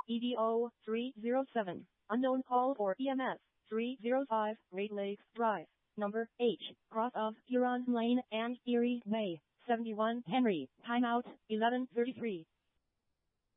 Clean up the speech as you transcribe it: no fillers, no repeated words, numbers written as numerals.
EDO 307. Unknown call for EMS 305. Great Lakes Drive. Number H. Cross of Huron Lane and Erie Way. 71 Henry. Timeout 11:33.